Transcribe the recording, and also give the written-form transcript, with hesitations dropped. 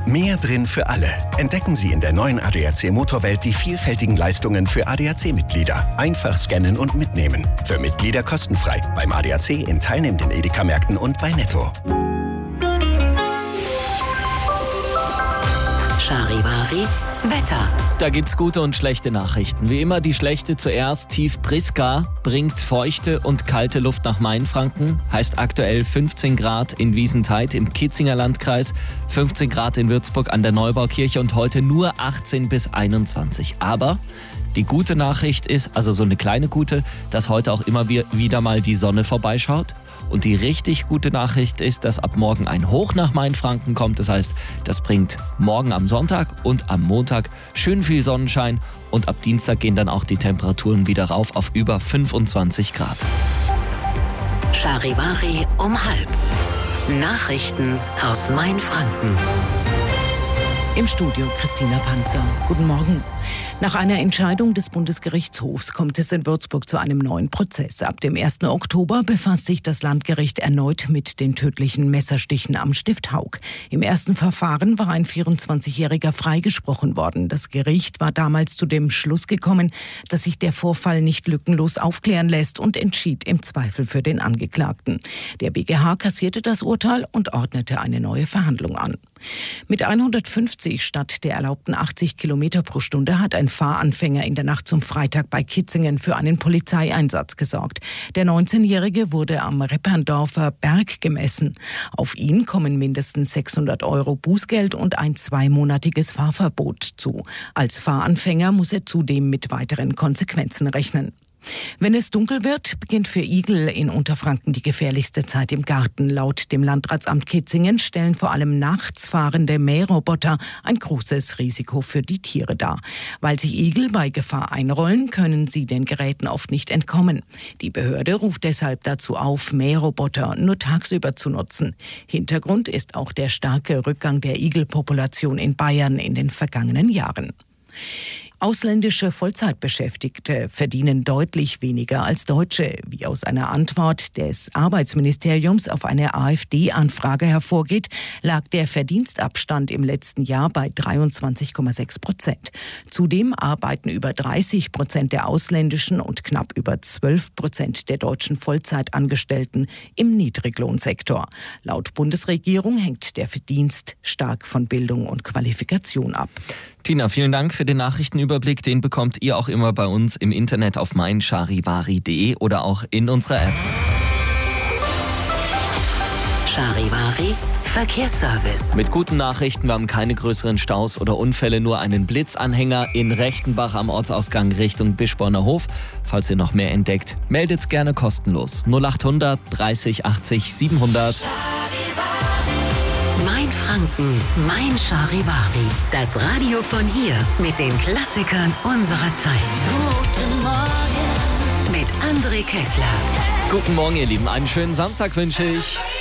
Mehr drin für alle. Entdecken Sie in der neuen ADAC Motorwelt die vielfältigen Leistungen für ADAC-Mitglieder. Einfach scannen und mitnehmen. Für Mitglieder kostenfrei. Beim ADAC in teilnehmenden Edeka-Märkten und bei Netto. Charivari Wetter. Da gibt's gute und schlechte Nachrichten. Wie immer die schlechte zuerst. Tief Priska bringt feuchte und kalte Luft nach Mainfranken. Heißt aktuell 15 Grad in Wiesentheid im Kitzinger Landkreis, 15 Grad in Würzburg an der Neubaukirche und heute nur 18 bis 21. Aber die gute Nachricht ist, also so eine kleine gute, dass heute auch immer wieder mal die Sonne vorbeischaut. Und die richtig gute Nachricht ist, dass ab morgen ein Hoch nach Mainfranken kommt. Das heißt, das bringt morgen am Sonntag und am Montag schön viel Sonnenschein. Und ab Dienstag gehen dann auch die Temperaturen wieder rauf auf über 25 Grad. Charivari um 12:30. Nachrichten aus Mainfranken. Im Studio Christina Panzer. Guten Morgen. Nach einer Entscheidung des Bundesgerichtshofs kommt es in Würzburg zu einem neuen Prozess. Ab dem 1. Oktober befasst sich das Landgericht erneut mit den tödlichen Messerstichen am Stift Haug. Im ersten Verfahren war ein 24-Jähriger freigesprochen worden. Das Gericht war damals zu dem Schluss gekommen, dass sich der Vorfall nicht lückenlos aufklären lässt und entschied im Zweifel für den Angeklagten. Der BGH kassierte das Urteil und ordnete eine neue Verhandlung an. Mit 150 statt der erlaubten 80 Kilometer pro Stunde hat ein Fahranfänger in der Nacht zum Freitag bei Kitzingen für einen Polizeieinsatz gesorgt. Der 19-Jährige wurde am Repperndorfer Berg gemessen. Auf ihn kommen mindestens 600 € Bußgeld und ein 2-monatiges Fahrverbot zu. Als Fahranfänger muss er zudem mit weiteren Konsequenzen rechnen. Wenn es dunkel wird, beginnt für Igel in Unterfranken die gefährlichste Zeit im Garten. Laut dem Landratsamt Kitzingen stellen vor allem nachts fahrende Mähroboter ein großes Risiko für die Tiere dar. Weil sich Igel bei Gefahr einrollen, können sie den Geräten oft nicht entkommen. Die Behörde ruft deshalb dazu auf, Mähroboter nur tagsüber zu nutzen. Hintergrund ist auch der starke Rückgang der Igelpopulation in Bayern in den vergangenen Jahren. Ausländische Vollzeitbeschäftigte verdienen deutlich weniger als Deutsche. Wie aus einer Antwort des Arbeitsministeriums auf eine AfD-Anfrage hervorgeht, lag der Verdienstabstand im letzten Jahr bei 23,6%. Zudem arbeiten über 30% der ausländischen und knapp über 12% der deutschen Vollzeitangestellten im Niedriglohnsektor. Laut Bundesregierung hängt der Verdienst stark von Bildung und Qualifikation ab. Tina, vielen Dank für den Nachrichtenüberblick. Den bekommt ihr auch immer bei uns im Internet auf meincharivari.de oder auch in unserer App. Charivari Verkehrsservice. Mit guten Nachrichten, wir haben keine größeren Staus oder Unfälle, nur einen Blitzanhänger in Rechtenbach am Ortsausgang Richtung Bischborner Hof. Falls ihr noch mehr entdeckt, meldet's gerne kostenlos. 0800 30 80 700. Mainfranken, mein Charivari. Das Radio von hier mit den Klassikern unserer Zeit. Guten Morgen mit André Kessler. Guten Morgen, ihr Lieben. Einen schönen Samstag wünsche ich.